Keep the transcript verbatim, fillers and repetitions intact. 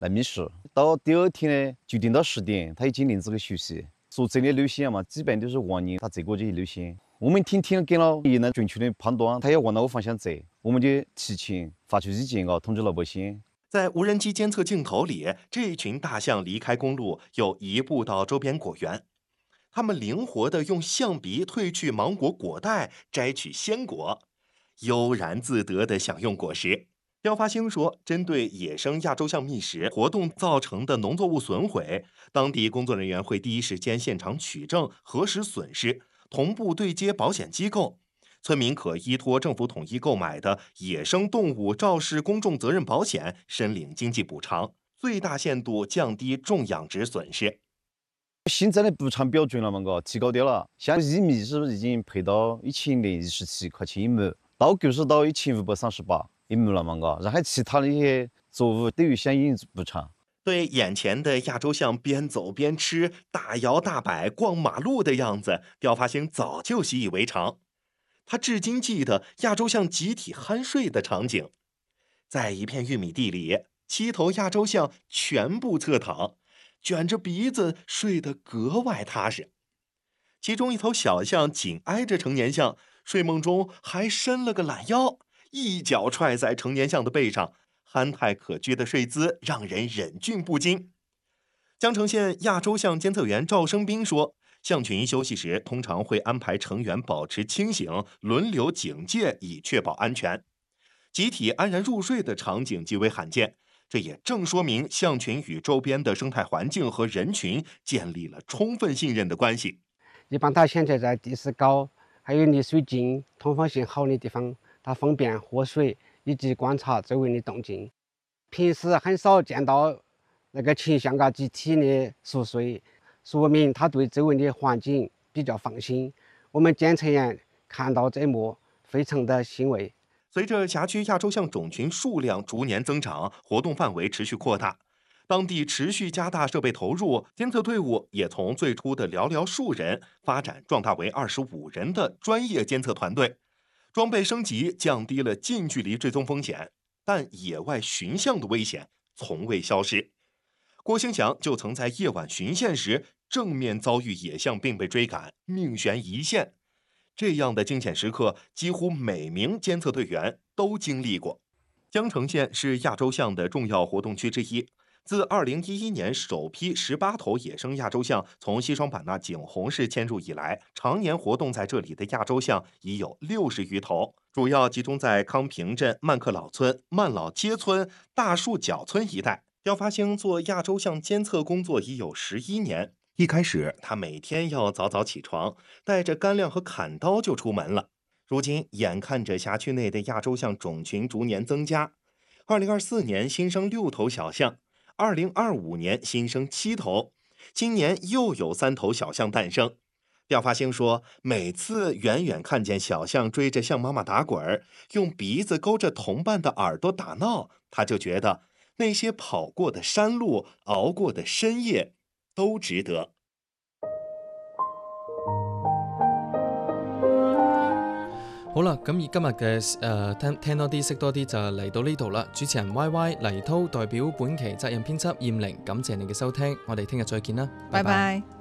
来觅食。到第二天呢，九点到十点，它已经停止了休息。所整的路线嘛，基本都是往年它走过这些路线。我们天天跟了也能准确的判断它要往哪个方向走，我们就提前发出意见啊，通知老百姓。 在无人机监测镜头里，这群大象离开公路，又移步到周边果园。它们灵活地用象鼻褪去芒果果带，摘取鲜果，悠然自得地享用果实。廖发兴说，针对野生亚洲象觅食活动造成的农作物损毁，当地工作人员会第一时间现场取证，核实损失，同步对接保险机构。村民可依托政府统一购买的野生动物肇事公众责任保险申领经济补偿，最大限度降低种养殖损失。 现在的补偿标准了嘛，个提高掉了，像玉米是不是已经赔到一千零一十七块钱一亩，稻谷是到一千五百三十八一亩了嘛，个，然后其他的一些作物都有相应补偿。 对眼前的亚洲象边走边吃、大摇大摆逛马路的样子，廖发兴早就习以为常。他至今记得亚洲象集体酣睡的场景，在一片玉米地里，七头亚洲象全部侧躺，卷着鼻子睡得格外踏实。其中一头小象紧挨着成年象，睡梦中还伸了个懒腰，一脚踹在成年象的背上，憨态可掬的睡姿让人忍俊不禁。江城县亚洲象监测员赵生斌说，象群休息时通常会安排成员保持清醒，轮流警戒，以确保安全。集体安然入睡的场景极为罕见，这也正说明象群与周边的生态环境和人群建立了充分信任的关系。 一般它现在在地势高，还有离水近、通风性好的地方，它方便喝水以及观察周围的动静。平时很少见到那个群象啊集体的熟睡，说明它对周围的环境比较放心。我们监测员看到这一幕，非常的欣慰。 随着辖区亚洲象种群数量逐年增长，活动范围持续扩大，当地持续加大设备投入，监测队伍也从最初的寥寥数人发展壮大为二十五人的专业监测团队。装备升级降低了近距离追踪风险，但野外巡象的危险从未消失。郭兴祥就曾在夜晚巡线时正面遭遇野象并被追赶，命悬一线。这样的惊险时刻，几乎每名监测队员都经历过。江城县是亚洲象的重要活动区之一。自二零一一年首批十八头野生亚洲象从西双版纳景洪市迁入以来，常年活动在这里的亚洲象已有六十余头，主要集中在康平镇、曼克老村、曼老街村、大树角村一带。廖发兴做亚洲象监测工作已有十一年。一开始，他每天要早早起床，带着干粮和砍刀就出门了。如今，眼看着辖区内的亚洲象种群逐年增加，二零二四年新生六头小象，二零二五年新生七头，今年又有三头小象诞生。廖发兴说，每次远远看见小象追着象妈妈打滚，用鼻子勾着同伴的耳朵打闹，他就觉得那些跑过的山路、熬过的深夜都值得。 好啦，咁而今日嘅誒聽聽多啲識多啲就嚟到呢度啦。主持人 Y Y 黎滔代表本期責任編輯燕玲，感謝你嘅收聽，我哋聽日再見啦， 拜拜。